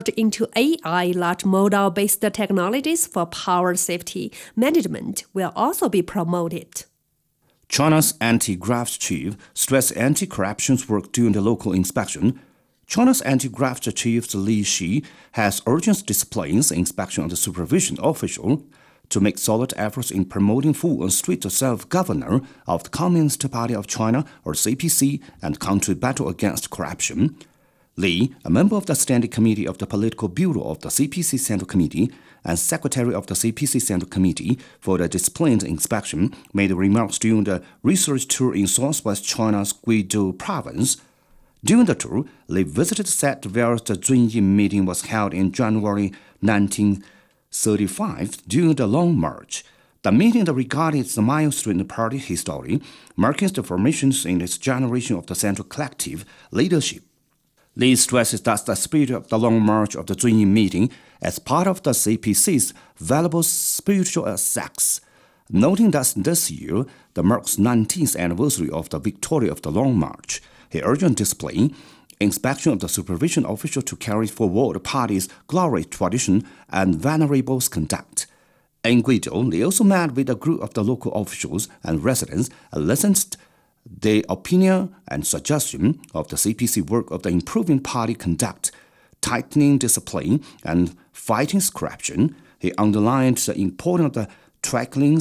into AI large model-based technologies for power safety management will also be promoted. China's anti-graft chief stressed anti-corruption work during the local inspection. China's anti-graft chief Li Xi has urged disciplines inspection of the supervision official to make solid efforts in promoting full and strict self-governance of the Communist Party of China, or CPC, and country battle against corruption. Li, a member of the Standing Committee of the Political Bureau of the CPC Central Committee and Secretary of the CPC Central Committee for the Disciplined Inspection, made remarks during the research tour in southwest China's Guizhou province. During the tour, Li visited site where the Zunyi meeting was held in January 1935 during the Long March. The meeting regarded the milestone in party history, marking the formation in its generation of the Central Collective leadership. Li stresses that the spirit of the Long March of the Zunyi meeting as part of the CPC's valuable spiritual assets, noting that this year the marks 19th anniversary of the victory of the Long March. He urged discipline, inspection of the supervision official to carry forward the party's glorious tradition and venerable conduct. In Guizhou, Li also met with a group of the local officials and residents and listened to the opinion and suggestion of the CPC work of the improving party conduct, tightening discipline, and fighting corruption. He underlined the importance of the tackling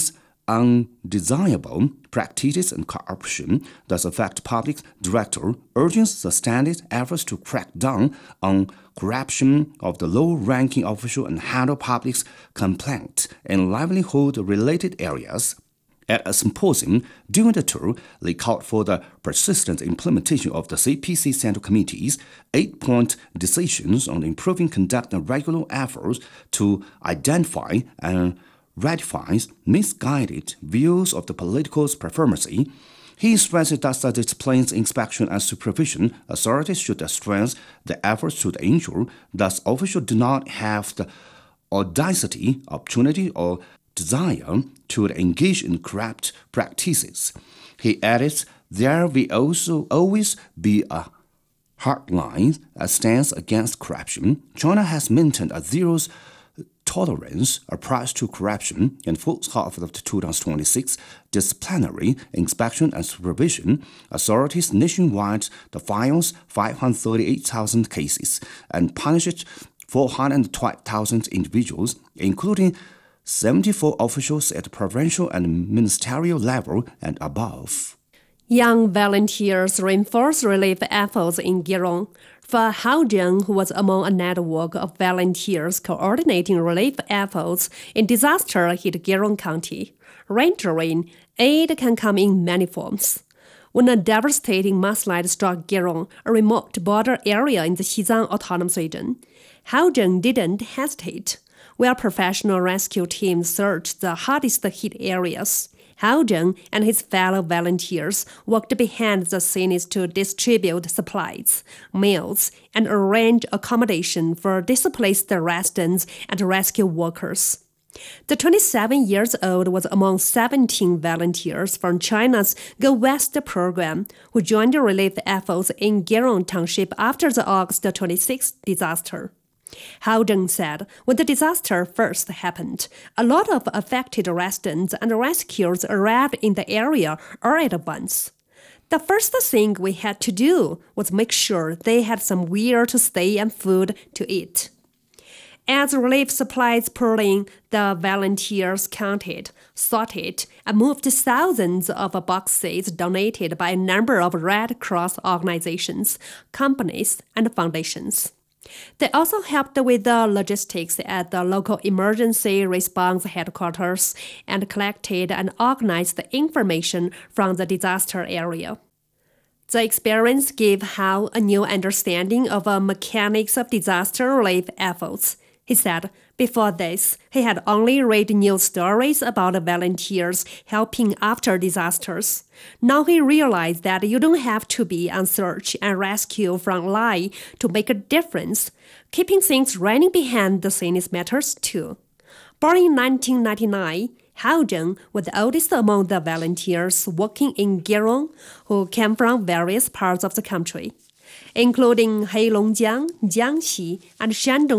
undesirable practices and corruption that affect public director, urging sustained efforts to crack down on corruption of the low-ranking official and handle public complaints in livelihood-related areas. At a symposium during the tour, Li called for the persistent implementation of the CPC Central Committee's 8-point decisions on improving conduct and regular efforts to identify and ratify misguided views of the political supremacy. He stressed that the disciplines, inspection, and supervision authorities should strengthen the efforts to ensure that officials do not have the audacity, opportunity, or desire to engage in corrupt practices. He added, there will also always be a hardline stance against corruption. China has maintained a zero tolerance approach to corruption in the first half of the 2026 disciplinary inspection and supervision. Authorities nationwide filed 538,000 cases and punished 412,000 individuals, including 74 officials at provincial and ministerial level and above. Young volunteers reinforce relief efforts in Girong. For Hao Zheng, who was among a network of volunteers coordinating relief efforts in disaster-hit Girong County, rendering aid can come in many forms. When a devastating mudslide struck Girong, a remote border area in the Xizang Autonomous Region, Hao Zheng didn't hesitate. While professional rescue teams searched the hardest-hit areas, Hao Zheng and his fellow volunteers worked behind the scenes to distribute supplies, meals, and arrange accommodation for displaced residents and rescue workers. The 27-year-old was among 17 volunteers from China's Go West program who joined the relief efforts in Girong Township after the August 26 disaster. Hao Zheng said, when the disaster first happened, a lot of affected residents and rescuers arrived in the area all at once. The first thing we had to do was make sure they had somewhere to stay and food to eat. As relief supplies poured in, the volunteers counted, sorted, and moved thousands of boxes donated by a number of Red Cross organizations, companies, and foundations. They also helped with the logistics at the local emergency response headquarters and collected and organized the information from the disaster area. The experience gave Hao a new understanding of the mechanics of disaster relief efforts. He said, before this, he had only read news stories about volunteers helping after disasters. Now he realized that you don't have to be on search and rescue front line to make a difference. Keeping things running behind the scenes matters too. Born in 1999, Hao Zheng was the oldest among the volunteers working in Girong, who came from various parts of the country. including Heilongjiang, Jiangxi, and Shandong